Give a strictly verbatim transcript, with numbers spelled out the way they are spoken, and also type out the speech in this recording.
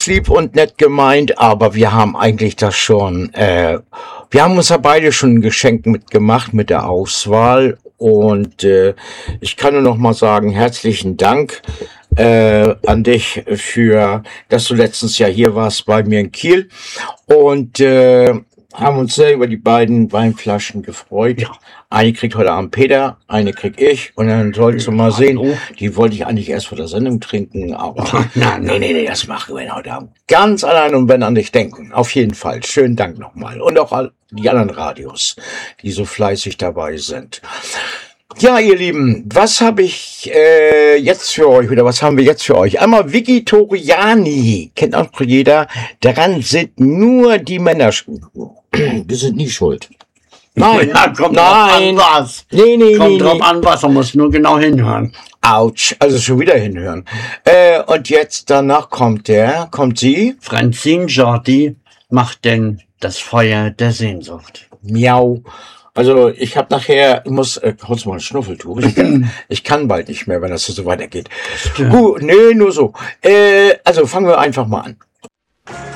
lieb und nett gemeint, aber wir haben eigentlich das schon, äh, wir haben uns ja beide schon ein Geschenk mitgemacht mit der Auswahl und äh, ich kann nur noch mal sagen, herzlichen Dank äh, an dich für, dass du letztens ja hier warst bei mir in Kiel und äh, haben uns sehr über die beiden Weinflaschen gefreut. Ja. Eine kriegt heute Abend Peter, eine krieg ich und dann sollst du mal sehen, die wollte ich eigentlich erst vor der Sendung trinken, aber Nein, nee, nee, nee, das machen wir heute Abend ganz allein und wenn an dich denken. Auf jeden Fall. Schönen Dank nochmal. Und auch all die anderen Radios, die so fleißig dabei sind. Ja, ihr Lieben, was habe ich äh, jetzt für euch oder was haben wir jetzt für euch? Einmal Vicky Toriani, kennt auch jeder. Daran sind nur die Männer. Wir sind nie schuld. Nein, ja, kommt nein. drauf an was. Nee, nee, kommt nee, drauf nee. an was, man muss nur genau hinhören. Autsch, also schon wieder hinhören. Äh, und jetzt danach kommt der, kommt sie. Francine Jordi macht denn das Feuer der Sehnsucht. Miau. Also ich habe nachher, ich muss äh, kurz mal ein Schnuffeltuch. Ich kann, ich kann bald nicht mehr, wenn das so weitergeht. Gut, nee, nur so. Äh, also fangen wir einfach mal an.